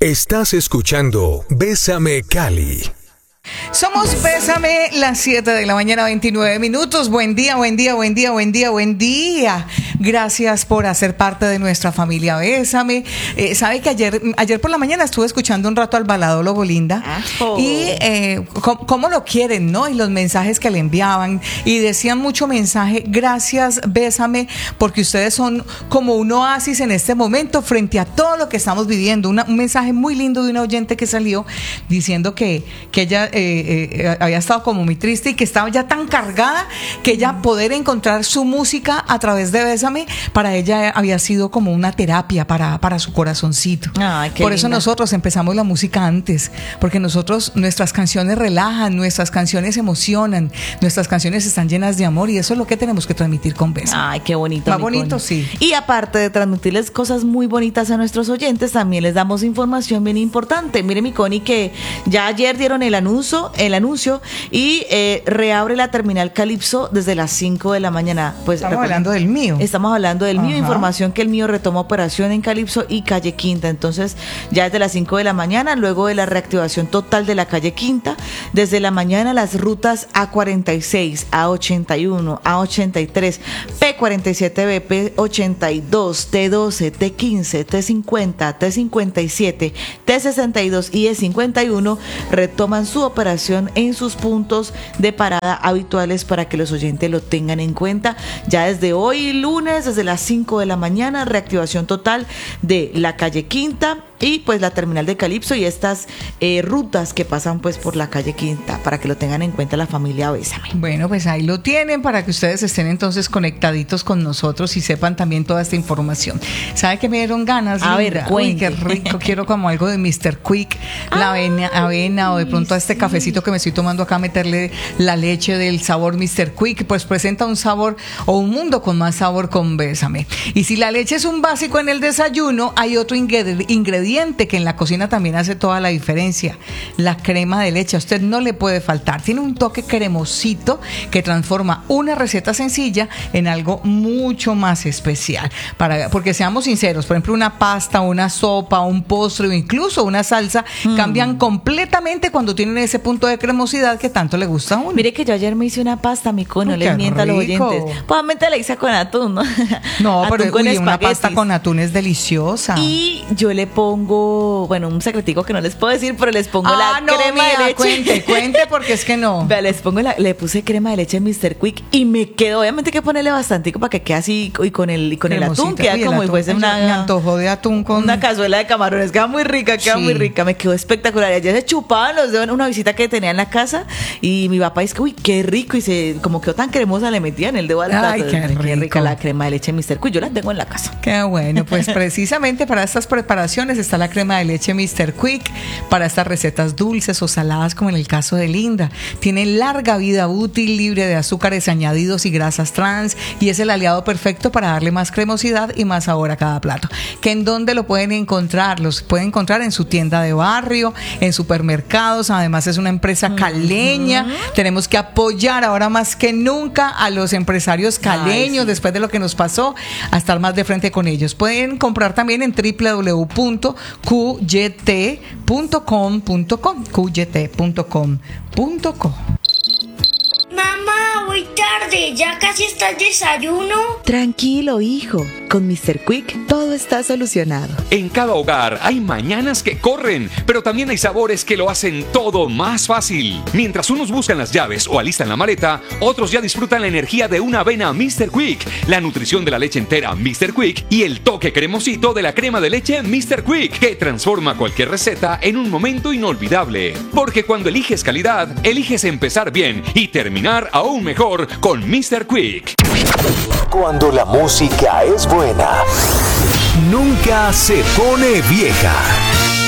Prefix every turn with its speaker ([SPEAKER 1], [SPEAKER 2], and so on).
[SPEAKER 1] Estás escuchando Bésame Cali.
[SPEAKER 2] Somos Bésame, las 7 de la mañana, 29 minutos. Buen día, buen día, buen día, buen día, buen día. Gracias por hacer parte de nuestra familia Bésame. Sabe que ayer por la mañana estuve escuchando un rato al baladólogo Linda. Y cómo lo quieren, ¿no? Y los mensajes que le enviaban. Y decían mucho mensaje. Gracias, Bésame, porque ustedes son como un oasis en este momento frente a todo lo que estamos viviendo. Un mensaje muy lindo de una oyente que salió diciendo que ella había estado como muy triste y que estaba ya tan cargada que ella poder encontrar su música a través de Bésame, para ella había sido como una terapia para su corazoncito.
[SPEAKER 3] Ay, qué
[SPEAKER 2] por eso
[SPEAKER 3] linda.
[SPEAKER 2] nosotros empezamos la música antes, porque nuestras canciones relajan, nuestras canciones emocionan, nuestras canciones están llenas de amor, y eso es lo que tenemos que transmitir con Bésame.
[SPEAKER 3] Ay, qué bonito.
[SPEAKER 2] Más
[SPEAKER 3] mi
[SPEAKER 2] bonito,
[SPEAKER 3] Connie.
[SPEAKER 2] sí.
[SPEAKER 3] Y aparte de transmitirles cosas muy bonitas a nuestros oyentes, también les damos información bien importante. Mire, mi Connie, que ya ayer dieron el anuncio y reabre la terminal Calipso desde las 5 de la mañana. Pues
[SPEAKER 2] Estamos hablando del mío.
[SPEAKER 3] Estamos hablando del mío.
[SPEAKER 2] Ajá.
[SPEAKER 3] Información que el mío retoma operación en Calipso y calle Quinta. Entonces, ya desde las 5 de la mañana, luego de la reactivación total de la calle Quinta, desde la mañana las rutas A46, A81, A83, P47B, P82, T12, T15, T50, T57, T62 y E51 retoman su operación en sus puntos de parada habituales, para que los oyentes lo tengan en cuenta. Ya desde hoy lunes, desde las 5 de la mañana, reactivación total de la calle Quinta y pues la terminal de Calipso y estas rutas que pasan pues por la calle Quinta, para que lo tengan en cuenta la familia Bésame.
[SPEAKER 2] Bueno, pues ahí lo tienen para que ustedes estén entonces conectaditos con nosotros y sepan también toda esta información. ¿Sabe qué me dieron ganas?
[SPEAKER 3] A ver,
[SPEAKER 2] Linda? Uy, qué
[SPEAKER 3] cuente.
[SPEAKER 2] rico. Quiero como algo de Mr. Quick, la avena o de pronto a este cafecito que me estoy tomando acá, meterle la leche del sabor Mr. Quick, pues presenta un sabor o un mundo con más sabor con Bésame. Y si la leche es un básico en el desayuno, hay otro ingrediente que en la cocina también hace toda la diferencia: la crema de leche. A usted no le puede faltar. Tiene un toque cremosito que transforma una receta sencilla en algo mucho más especial. Porque seamos sinceros, por ejemplo, una pasta, una sopa, un postre o incluso una salsa cambian completamente cuando tienen ese punto de cremosidad que tanto le gusta a uno.
[SPEAKER 3] Mire que yo ayer me hice una pasta, mi Connie, no
[SPEAKER 2] Qué
[SPEAKER 3] les mienta a los
[SPEAKER 2] rico.
[SPEAKER 3] oyentes. Probablemente la hice con atún, ¿no?
[SPEAKER 2] No,
[SPEAKER 3] Atún
[SPEAKER 2] pero
[SPEAKER 3] con
[SPEAKER 2] una pasta
[SPEAKER 3] espaguetis.
[SPEAKER 2] con atún es deliciosa.
[SPEAKER 3] Y yo le pongo, bueno, un secretico que no les puedo decir, pero les pongo la crema de leche.
[SPEAKER 2] Cuente, porque es que no.
[SPEAKER 3] Vea, le puse crema de leche en Mr. Quick y me quedó, obviamente hay que ponerle bastante para que quede así, y con el atún
[SPEAKER 2] Cremosita.
[SPEAKER 3] queda
[SPEAKER 2] Uy, el
[SPEAKER 3] como si
[SPEAKER 2] atún,
[SPEAKER 3] fuese
[SPEAKER 2] me antojó de atún con
[SPEAKER 3] una cazuela de camarones. Queda muy rica,
[SPEAKER 2] Sí.
[SPEAKER 3] muy rica, me quedó espectacular. Ayer se chupaban los dedos en una visita que tenía en la casa y mi papá dice que uy, qué rico, y como quedó tan cremosa, le metían el dedo al plato.
[SPEAKER 2] Ay, qué
[SPEAKER 3] rica
[SPEAKER 2] rico.
[SPEAKER 3] la crema de leche en Mr. Quick, yo la tengo en la casa.
[SPEAKER 2] Qué bueno, pues precisamente para estas preparaciones está la crema de leche Mr. Quick, para estas recetas dulces o saladas, como en el caso de Linda. Tiene larga vida útil, libre de azúcares añadidos y grasas trans, y es el aliado perfecto para darle más cremosidad y más sabor a cada plato. ¿Que en dónde lo pueden encontrar? Los pueden encontrar en su tienda de barrio, en supermercados. Además es una empresa caleña. Tenemos que apoyar ahora más que nunca a los empresarios caleños.
[SPEAKER 3] Sí.
[SPEAKER 2] Después de lo que nos pasó, a estar más de frente con ellos. Pueden comprar también en www.qyt.com.co, qyt.com.co.
[SPEAKER 4] Mamá, voy tarde, ya casi está el desayuno.
[SPEAKER 3] Tranquilo, hijo. Con Mr. Quick todo está solucionado.
[SPEAKER 5] En cada hogar hay mañanas que corren, pero también hay sabores que lo hacen todo más fácil. Mientras unos buscan las llaves o alistan la maleta, otros ya disfrutan la energía de una avena Mr. Quick, la nutrición de la leche entera Mr. Quick y el toque cremosito de la crema de leche Mr. Quick, que transforma cualquier receta en un momento inolvidable. Porque cuando eliges calidad, eliges empezar bien y terminar aún mejor con Mr. Quick.
[SPEAKER 1] Cuando la música es buena, nunca se pone vieja.